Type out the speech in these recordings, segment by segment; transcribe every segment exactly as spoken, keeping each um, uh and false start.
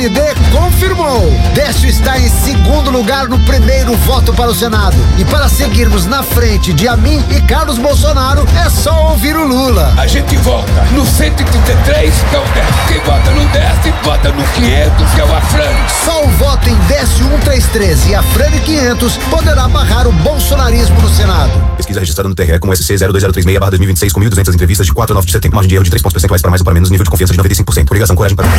N D confirmou. Décio está em segundo lugar no primeiro voto para o Senado. E para seguirmos na frente de Amin e Carlos Bolsonaro, é só ouvir o Lula. A gente vota no cento e trinta e três, que é o Décio. Quem vota no Décio, vota no quinhentos, que é o Afrânio. Só o voto em Décio cento e trinta e três e Afrânio quinhentos poderá barrar o bolsonarismo no Senado. Pesquisa registrada no T R E com S C zero dois zero três seis barra dois mil e vinte e seis com mil e duzentas entrevistas de quatro a nove de setembro, margem de erro de três pontos percentuais para mais ou para menos, nível de confiança de noventa e cinco por cento. Ligação coragem para...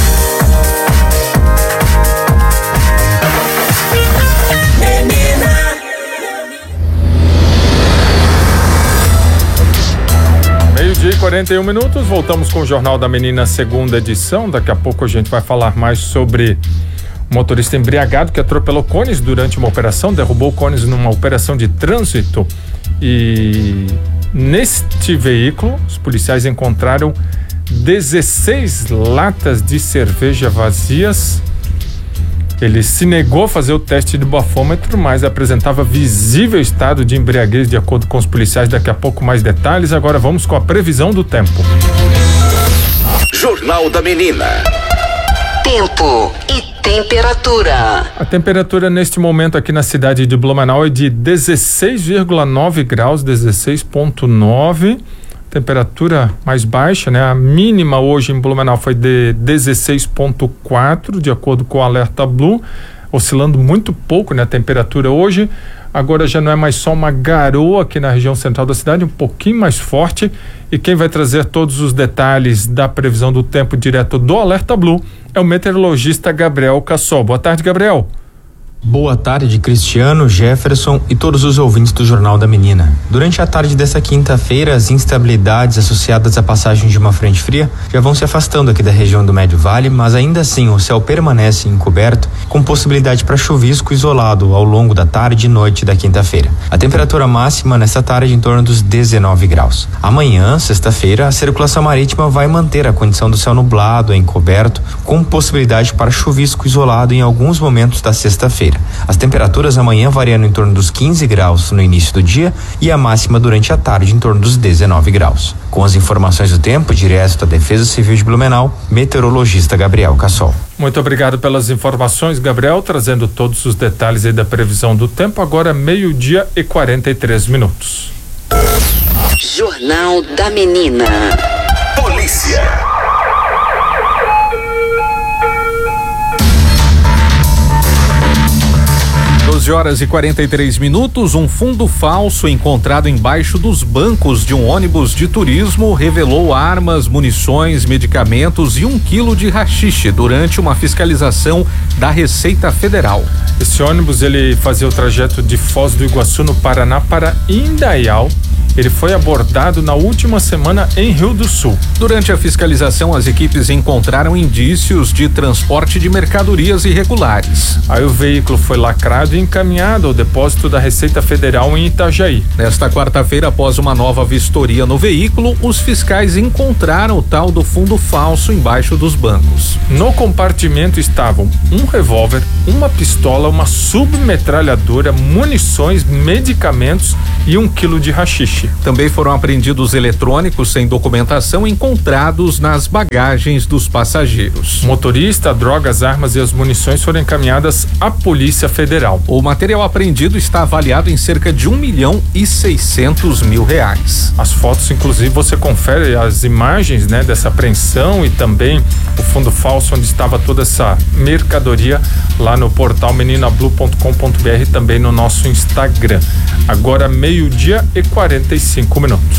Meio-dia e quarenta e um minutos, voltamos com o Jornal da Menina, segunda edição. Daqui a pouco a gente vai falar mais sobre o motorista embriagado que atropelou cones durante uma operação, derrubou cones numa operação de trânsito. E neste veículo, os policiais encontraram dezesseis latas de cerveja vazias. Ele se negou a fazer o teste de bafômetro, mas apresentava visível estado de embriaguez, de acordo com os policiais. Daqui a pouco mais detalhes. Agora vamos com a previsão do tempo. Jornal da Menina. Tempo e temperatura. A temperatura neste momento aqui na cidade de Blumenau é de dezesseis vírgula nove graus, dezesseis vírgula nove. Temperatura mais baixa, né? A mínima hoje em Blumenau foi de dezesseis vírgula quatro, de acordo com o alerta Blue, oscilando muito pouco, né? A temperatura hoje. Agora já não é mais só uma garoa aqui na região central da cidade, um pouquinho mais forte. E quem vai trazer todos os detalhes da previsão do tempo direto do alerta Blue é o meteorologista Gabriel Cassol. Boa tarde, Gabriel. Boa tarde, Cristiano, Jefferson e todos os ouvintes do Jornal da Menina. Durante a tarde dessa quinta-feira, as instabilidades associadas à passagem de uma frente fria já vão se afastando aqui da região do Médio Vale, mas ainda assim o céu permanece encoberto, com possibilidade para chuvisco isolado ao longo da tarde e noite da quinta-feira. A temperatura máxima nesta tarde em torno dos dezenove graus. Amanhã, sexta-feira, a circulação marítima vai manter a condição do céu nublado, encoberto, com possibilidade para chuvisco isolado em alguns momentos da sexta-feira. As temperaturas amanhã variando em torno dos quinze graus no início do dia e a máxima durante a tarde em torno dos dezenove graus. Com as informações do tempo, direto da Defesa Civil de Blumenau, meteorologista Gabriel Cassol. Muito obrigado pelas informações, Gabriel, trazendo todos os detalhes aí da previsão do tempo. Agora meio-dia e quarenta e três minutos. Jornal da Menina. Polícia. doze horas e quarenta e três minutos, um fundo falso encontrado embaixo dos bancos de um ônibus de turismo revelou armas, munições, medicamentos e um quilo de haxixe durante uma fiscalização da Receita Federal. Esse ônibus ele fazia o trajeto de Foz do Iguaçu, no Paraná, para Indaial. Ele foi abordado na última semana em Rio do Sul. Durante a fiscalização, as equipes encontraram indícios de transporte de mercadorias irregulares. Aí o veículo foi lacrado e encaminhado ao depósito da Receita Federal em Itajaí. Nesta quarta-feira, após uma nova vistoria no veículo, os fiscais encontraram o tal do fundo falso embaixo dos bancos. No compartimento estavam um revólver, uma pistola, uma submetralhadora, munições, medicamentos e um quilo de haxixe. Também foram apreendidos eletrônicos sem documentação encontrados nas bagagens dos passageiros. O motorista, a droga, as armas e as munições foram encaminhadas à Polícia Federal. O material apreendido está avaliado em cerca de um milhão e seiscentos mil reais. As fotos, inclusive, você confere as imagens, né, dessa apreensão e também o fundo falso onde estava toda essa mercadoria lá no portal menina blue ponto com ponto b r, também no nosso Instagram. Agora meio-dia e quarenta e cinco minutos.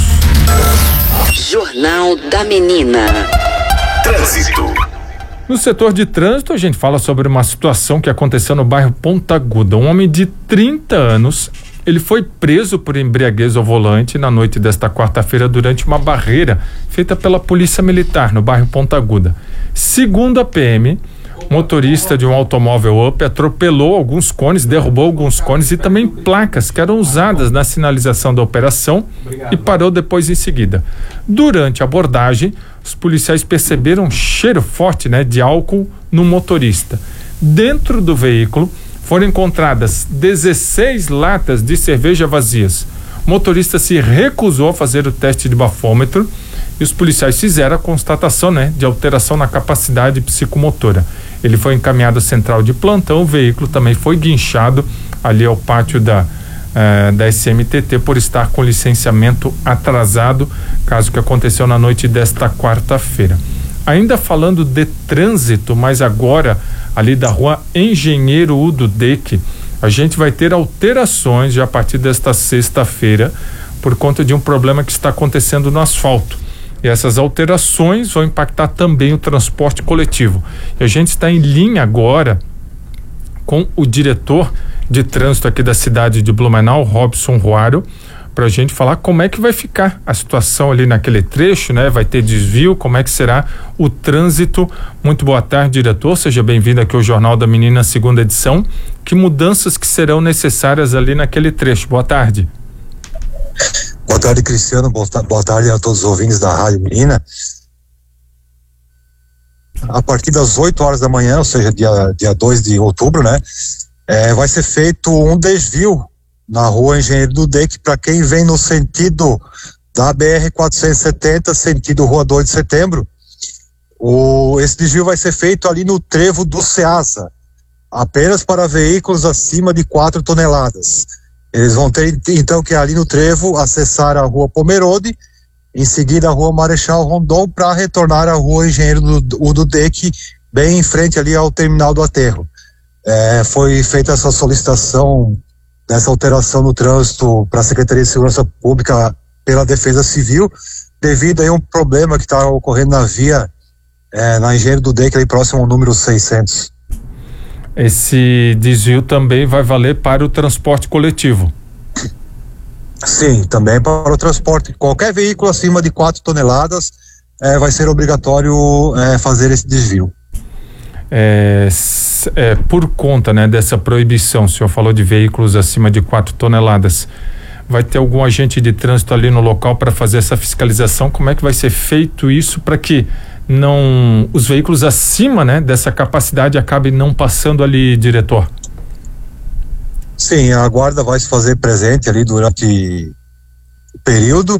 Jornal da Menina. Trânsito. No setor de trânsito, a gente fala sobre uma situação que aconteceu no bairro Ponta Aguda. Um homem de trinta anos, ele foi preso por embriaguez ao volante na noite desta quarta-feira durante uma barreira feita pela Polícia Militar no bairro Ponta Aguda. Segundo a P M, motorista de um automóvel Up atropelou alguns cones, derrubou alguns cones e também placas que eram usadas na sinalização da operação e parou depois em seguida. Durante a abordagem, os policiais perceberam um cheiro forte, né, de álcool no motorista. Dentro do veículo foram encontradas dezesseis latas de cerveja vazias. O motorista se recusou a fazer o teste de bafômetro e os policiais fizeram a constatação, né, de alteração na capacidade psicomotora. Ele foi encaminhado à central de plantão, o veículo também foi guinchado ali ao pátio da, eh, da S M T T por estar com licenciamento atrasado, caso que aconteceu na noite desta quarta-feira. Ainda falando de trânsito, mas agora ali da rua Engenheiro Udo Deck, a gente vai ter alterações já a partir desta sexta-feira por conta de um problema que está acontecendo no asfalto. E essas alterações vão impactar também o transporte coletivo. E a gente está em linha agora com o diretor de trânsito aqui da cidade de Blumenau, Robson Ruaro, para a gente falar como é que vai ficar a situação ali naquele trecho, né? Vai ter desvio, como é que será o trânsito. Muito boa tarde, diretor, seja bem-vindo aqui ao Jornal da Menina, segunda edição. Que mudanças que serão necessárias ali naquele trecho? Boa tarde. Boa tarde, Cristiano, boa tarde a todos os ouvintes da Rádio Menina. A partir das oito horas da manhã, ou seja, dia, dia dois de outubro, né? É, vai ser feito um desvio na rua Engenheiro do Deck para quem vem no sentido da B R quatrocentos e setenta, sentido Rua dois de Setembro. O, esse desvio vai ser feito ali no trevo do Ceasa, apenas para veículos acima de quatro toneladas. Eles vão ter então que ali no trevo acessar a Rua Pomerode, em seguida a Rua Marechal Rondon, para retornar à Rua Engenheiro do, Udo Deck, bem em frente ali ao terminal do aterro. É, foi feita essa solicitação dessa alteração no trânsito para a Secretaria de Segurança Pública pela Defesa Civil, devido a um problema que está ocorrendo na via é, na Engenheiro do Deck, ali próximo ao número seiscentos. Esse desvio também vai valer para o transporte coletivo? Sim, também para o transporte. Qualquer veículo acima de quatro toneladas é, vai ser obrigatório é, fazer esse desvio. É, é, por conta, né, dessa proibição, o senhor falou de veículos acima de quatro toneladas, vai ter algum agente de trânsito ali no local para fazer essa fiscalização? Como é que vai ser feito isso para que não os veículos acima, né, dessa capacidade acabem não passando ali, diretor? Sim, a guarda vai se fazer presente ali durante o período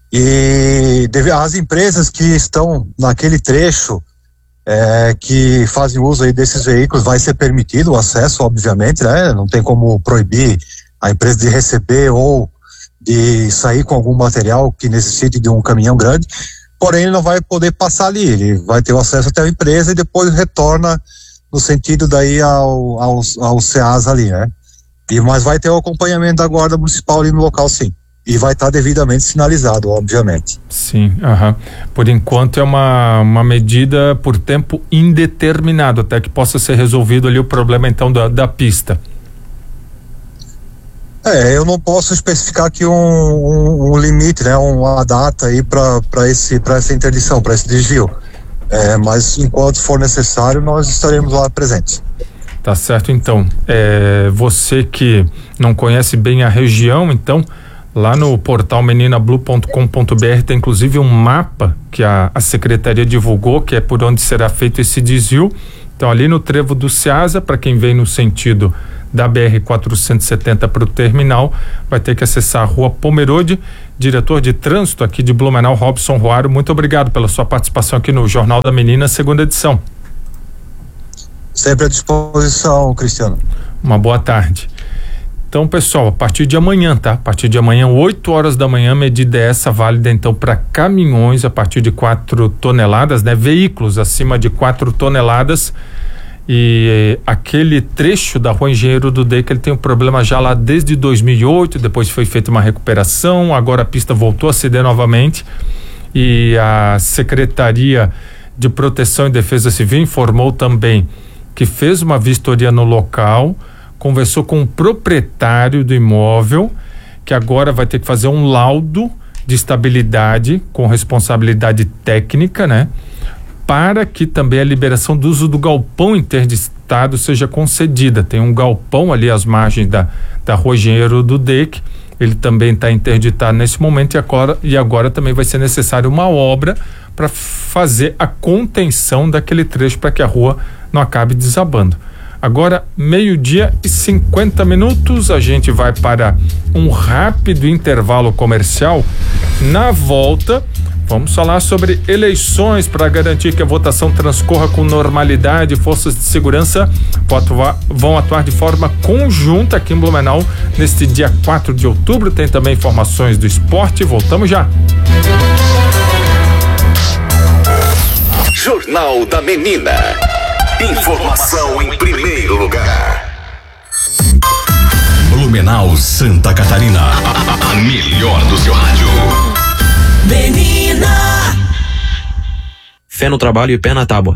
e deve, as empresas que estão naquele trecho É, que fazem uso aí desses veículos, vai ser permitido o acesso, obviamente, né? Não tem como proibir a empresa de receber ou de sair com algum material que necessite de um caminhão grande, porém ele não vai poder passar ali, ele vai ter o acesso até a empresa e depois retorna no sentido daí ao, ao, ao Ceasa ali, né? E, mas vai ter o acompanhamento da guarda municipal ali no local, sim. E vai estar devidamente sinalizado, obviamente. Sim, aham. Por enquanto é uma, uma medida por tempo indeterminado, até que possa ser resolvido ali o problema então da, da pista. É, eu não posso especificar aqui um, um, um limite, né, uma data aí para esse, para essa interdição, para esse desvio. É, mas enquanto for necessário, nós estaremos lá presentes. Tá certo, então. É, você que não conhece bem a região, então, lá no portal menina blue ponto com ponto b r tem inclusive um mapa que a, a secretaria divulgou, que é por onde será feito esse desvio. Então, ali no trevo do Ceasa, para quem vem no sentido da B R quatrocentos e setenta para o terminal, vai ter que acessar a Rua Pomerode. Diretor de trânsito aqui de Blumenau, Robson Ruaro, muito obrigado pela sua participação aqui no Jornal da Menina, segunda edição. Sempre à disposição, Cristiano. Uma boa tarde. Então, pessoal, a partir de amanhã, tá? A partir de amanhã, oito horas da manhã, medida essa válida então para caminhões a partir de quatro toneladas, né? Veículos acima de quatro toneladas. E aquele trecho da Rua Engenheiro do Deck, ele tem um problema já lá desde dois mil e oito, depois foi feita uma recuperação, agora a pista voltou a ceder novamente e a Secretaria de Proteção e Defesa Civil informou também que fez uma vistoria no local, conversou com o proprietário do imóvel, que agora vai ter que fazer um laudo de estabilidade com responsabilidade técnica, né? Para que também a liberação do uso do galpão interditado seja concedida. Tem um galpão ali às margens da, da Rua Engenheiro do Deck, ele também está interditado nesse momento e agora, e agora também vai ser necessário uma obra para fazer a contenção daquele trecho para que a rua não acabe desabando. Agora, meio-dia e cinquenta minutos, a gente vai para um rápido intervalo comercial. Na volta, Vamos falar sobre eleições para garantir que a votação transcorra com normalidade. Forças de segurança vão atuar de forma conjunta aqui em Blumenau neste dia quatro de outubro. Tem também informações do esporte. Voltamos já. Jornal da Menina. Informação em primeiro lugar. Blumenau, Santa Catarina. A melhor do seu rádio. Menina! Fé no trabalho e pé na tábua.